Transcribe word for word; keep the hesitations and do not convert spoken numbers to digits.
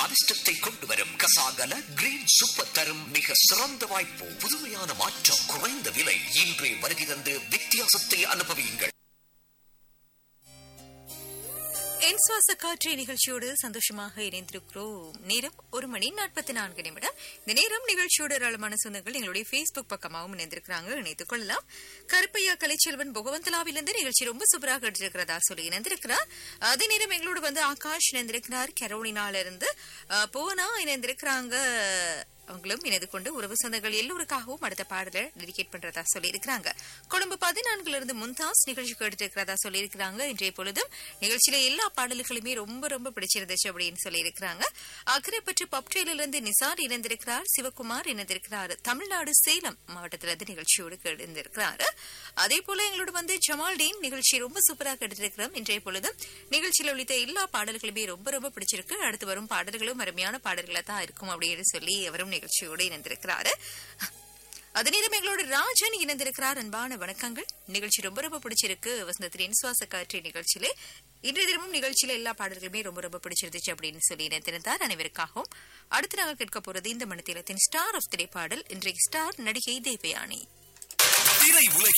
அதிர்ஷ்டத்தை கொண்டு வரும் கசாகல கிரீன் சூப்பர் தரும் மிக சிறந்த வாய்ப்பு. புதுமையான மாற்றம், குறைந்த விலை. இன்றே வருகை தந்து வித்தியாசத்தை அனுபவியுங்கள். என் சுவாச காற்று நிகழ்ச்சியோடு சந்தோஷமாக இணைந்திருக்கிறோம். நேரம் ஒரு மணி நாற்பத்தி நான்கு நிமிடம். இந்த நேரம் நிகழ்ச்சியோடு ஏராளமான சொந்தங்கள் எங்களுடைய பேஸ்புக் பக்கமாகவும் இணைந்திருக்கிறாங்க. இணைத்துக் கொள்ளலாம். கருப்பையா கலைச்செல்வன் பகவந்தலாவிலிருந்து நிகழ்ச்சி ரொம்ப சூப்பராக எடுத்திருக்கிறதா சொல்லி இணைந்திருக்கிறார். அதே நேரம் எங்களோடு வந்து ஆகாஷ் இணைந்திருக்கிறார். கரோலினால இருந்து போனா இணைந்திருக்கிறாங்க. அவங்களும் இணைந்து கொண்டு உறவு சொந்தங்கள் எல்லோருக்காகவும் அடுத்த பாடலை டெடிகேட் பண்றதா சொல்லி இருக்கிறாங்க. கொழும்பு பதினான்குல இருந்து மும்தாஸ் நிகழ்ச்சி கேட்டு இருக்கிறதா சொல்லி இருக்கிறாங்க. இன்றைய பொழுதும் நிகழ்ச்சியில எல்லா பாடல்களுமே ரொம்ப ரொம்ப பிடிச்சிருந்துச்சு அப்படின்னு சொல்லி இருக்கிறாங்க. அக்கரைப்பற்று பப்டேல இருந்து நிசார் இணைந்திருக்கிறார். சிவகுமார் இணைந்திருக்கிறார். தமிழ்நாடு சேலம் மாவட்டத்திலிருந்து நிகழ்ச்சியோடு கேட்டிருக்கிறார். அதே போல எங்களோட வந்து ஜமால்டீன் நிகழ்ச்சி ரொம்ப சூப்பராக கேட்டிருக்கிறோம். இன்றைய பொழுதும் நிகழ்ச்சியில் உள்ளிட்ட எல்லா பாடல்களுமே ரொம்ப ரொம்ப பிடிச்சிருக்கு. அடுத்து வரும் பாடல்களும் அருமையான பாடல்களா தான் இருக்கும் அப்படின்னு சொல்லி அவரும் நிகழ்ச்சியோடு இணைந்திருக்கிறாரு. அதே நேரம் எங்களோட ராஜன் இணைந்திருக்கிறார். அன்பான வணக்கங்கள். நிகழ்ச்சி ரொம்ப ரொம்ப பிடிச்சிருக்கு. வசந்தத்தின் சுவாச காற்று நிகழ்ச்சியிலே இன்றைய தினமும் நிகழ்ச்சியில எல்லா பாடல்களுமே ரொம்ப ரொம்ப பிடிச்சிருந்துச்சு அப்படின்னு சொல்லி இணைந்திருந்தார். அனைவருக்காகவும் அடுத்து நாங்கள் கேட்க போறது இந்த மணித்திலத்தின் ஸ்டார் ஆஃப் திரைப்பாடல். இன்றைக்கு ஸ்டார் நடிகை தேவயானி.